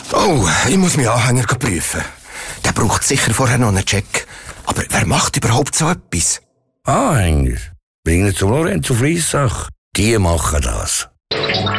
Oh, ich muss meinen Anhänger prüfen. Der braucht sicher vorher noch einen Check. Aber wer macht überhaupt so etwas? Anhänger? Bringen zum Lorenzo Fliessach. Die machen das.